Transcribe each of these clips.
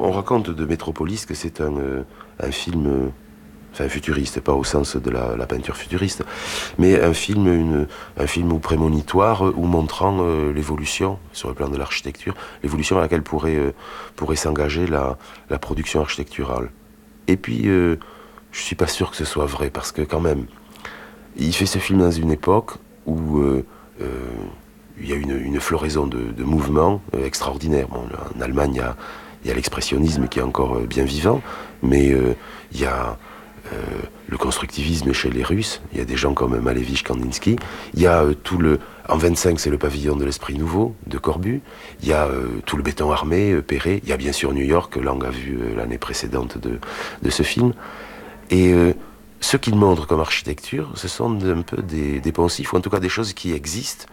On raconte de Métropolis que c'est un film, enfin futuriste, pas au sens de la peinture futuriste, mais un film ou prémonitoire ou montrant l'évolution, sur le plan de l'architecture, l'évolution à laquelle pourrait s'engager la production architecturale. Et puis, je suis pas sûr que ce soit vrai, parce que quand même, il fait ce film dans une époque où il y a une floraison de mouvements extraordinaires. Bon, en Allemagne, il y a l'expressionnisme qui est encore bien vivant, mais il y a le constructivisme chez les Russes. Il y a des gens comme Malevich, Kandinsky. Il y a en 25, c'est le pavillon de l'Esprit Nouveau de Corbu. Il y a tout le béton armé, Perret. Il y a bien sûr New York, que Lang a vu l'année précédente de ce film. Et ce qu'il montre comme architecture, ce sont un peu des poncifs, ou en tout cas des choses qui existent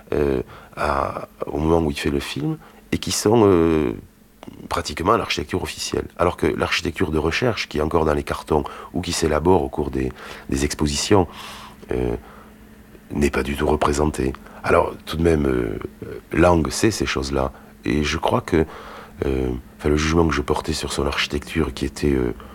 au moment où il fait le film, et qui sont pratiquement l'architecture officielle. Alors que l'architecture de recherche, qui est encore dans les cartons, ou qui s'élabore au cours des expositions, n'est pas du tout représentée. Alors, tout de même, Lang sait ces choses-là, et je crois que le jugement que je portais sur son architecture, qui était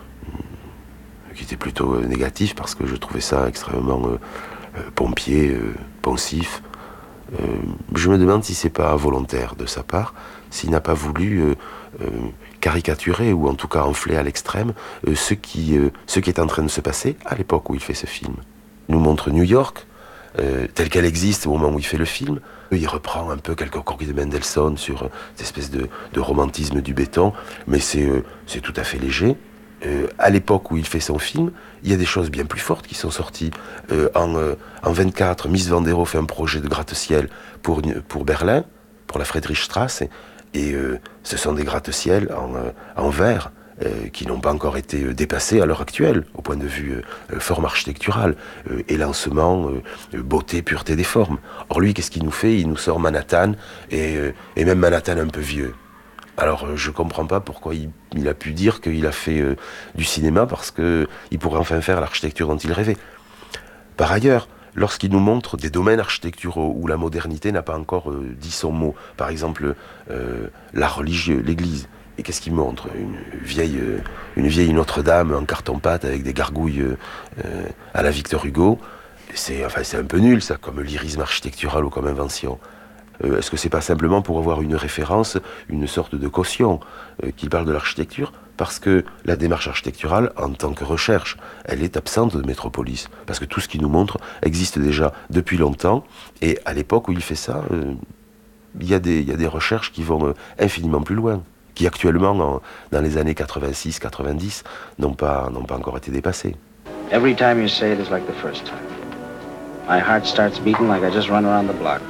plutôt négatif, parce que je trouvais ça extrêmement pompier, poncif. Je me demande si c'est pas volontaire de sa part, s'il n'a pas voulu caricaturer, ou en tout cas enfler à l'extrême, ce qui est en train de se passer à l'époque où il fait ce film. Il nous montre New York, telle qu'elle existe au moment où il fait le film. Il reprend un peu quelques croquis de Mendelssohn sur cette espèce de romantisme du béton, mais c'est tout à fait léger. À l'époque où il fait son film, il y a des choses bien plus fortes qui sont sorties. En 24, Mies van der Rohe fait un projet de gratte-ciel pour Berlin, pour la Friedrichstraße, et ce sont des gratte-ciel en verre qui n'ont pas encore été dépassés à l'heure actuelle, au point de vue forme architecturale, élancement, beauté, pureté des formes. Or lui, qu'est-ce qu'il nous fait? Il nous sort Manhattan, et même Manhattan un peu vieux. Alors je comprends pas pourquoi il a pu dire qu'il a fait du cinéma, parce qu'il pourrait enfin faire l'architecture dont il rêvait. Par ailleurs, lorsqu'il nous montre des domaines architecturaux où la modernité n'a pas encore dit son mot, par exemple l'art religieux, l'église, et qu'est-ce qu'il montre? Une vieille Notre-Dame en carton-pâte avec des gargouilles à la Victor Hugo. C'est un peu nul, ça, comme lyrisme architectural ou comme invention. Est-ce que c'est pas simplement pour avoir une référence, une sorte de caution qu'il parle de l'architecture? Parce que la démarche architecturale, en tant que recherche, elle est absente de Métropolis. Parce que tout ce qu'il nous montre existe déjà depuis longtemps, et à l'époque où il fait ça, il y a des recherches qui vont infiniment plus loin, qui actuellement, dans les années 86-90, n'ont pas encore été dépassées. Every time you say it is like the first time. My heart starts beating like I just run around the block.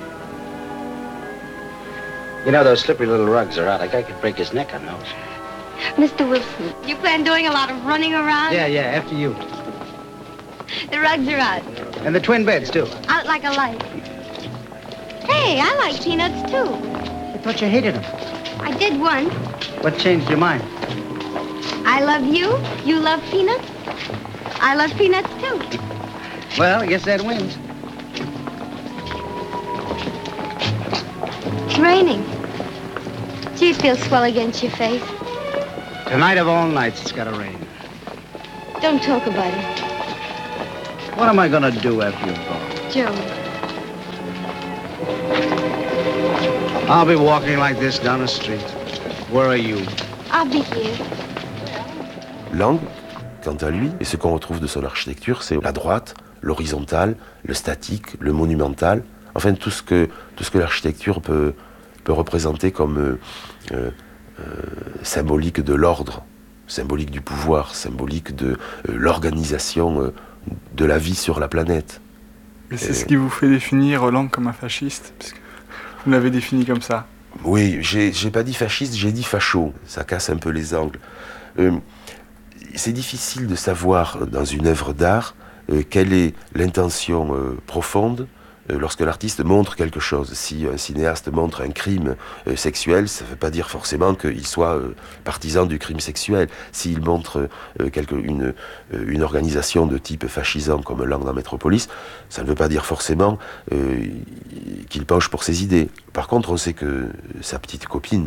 You know, those slippery little rugs are out. A guy could break his neck on those. Mr. Wilson, you plan doing a lot of running around? Yeah, after you. The rugs are out. And the twin beds, too. Out like a light. Hey, I like peanuts, too. I thought you hated them. I did once. What changed your mind? I love you. You love peanuts. I love peanuts, too. Well, I guess that wins. It's raining. Gee, it feels swell against your face. Tonight of all nights, it's gotta rain. Don't talk about it. What am I gonna do after you're gone? Joe. I'll be walking like this down the street. Where are you? I'll be here. Lang, quant à lui, et ce qu'on retrouve de son architecture, c'est la droite, l'horizontale, le statique, le monumental, enfin tout ce que l'architecture peut représenter comme symbolique de l'ordre, symbolique du pouvoir, symbolique de l'organisation de la vie sur la planète. Et c'est ce qui vous fait définir Lang comme un fasciste, puisque vous l'avez défini comme ça. Oui, j'ai pas dit fasciste, j'ai dit facho. Ça casse un peu les angles. C'est difficile de savoir dans une œuvre d'art quelle est l'intention profonde lorsque l'artiste montre quelque chose. Si un cinéaste montre un crime sexuel, ça ne veut pas dire forcément qu'il soit partisan du crime sexuel. S'il montre une organisation de type fascisant comme Lang dans Métropolis, ça ne veut pas dire forcément qu'il penche pour ses idées. Par contre, on sait que sa petite copine,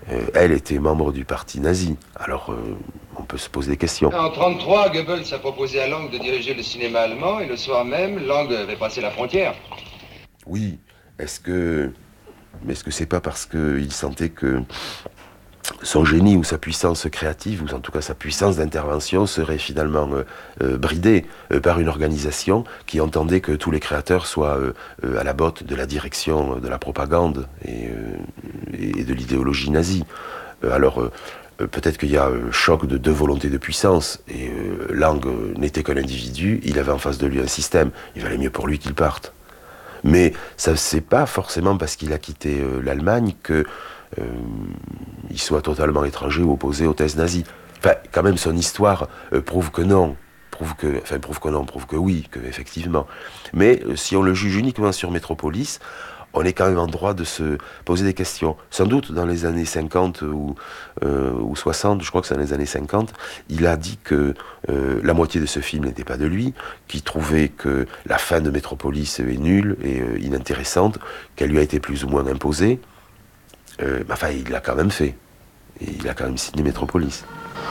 Elle était membre du parti nazi. Alors, on peut se poser des questions. En 1933, Goebbels a proposé à Lang de diriger le cinéma allemand et le soir même, Lang avait passé la frontière. Oui, est-ce que c'est pas parce qu'il sentait que son génie ou sa puissance créative, ou en tout cas sa puissance d'intervention, serait finalement bridée par une organisation qui entendait que tous les créateurs soient à la botte de la direction de la propagande et de l'idéologie nazie. Peut-être qu'il y a choc de deux volontés de puissance, et Lang n'était qu'un individu, il avait en face de lui un système, il valait mieux pour lui qu'il parte. Mais ça, c'est pas forcément parce qu'il a quitté l'Allemagne que il soit totalement étranger ou opposé aux thèses nazies. Enfin, quand même, son histoire prouve que non. Prouve que oui, que effectivement. Mais si on le juge uniquement sur Metropolis, on est quand même en droit de se poser des questions. Sans doute dans les années 50 ou 60, je crois que c'est dans les années 50, il a dit que la moitié de ce film n'était pas de lui, qu'il trouvait que la fin de Metropolis est nulle et inintéressante, qu'elle lui a été plus ou moins imposée. Enfin, il l'a quand même fait. Et il a quand même signé Metropolis.